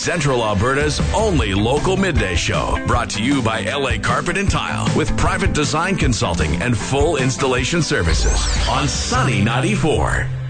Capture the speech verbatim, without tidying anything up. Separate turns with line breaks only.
Central Alberta's only local midday show. Brought to you by L A Carpet and Tile with private design consulting and full installation services on Sunny ninety-four.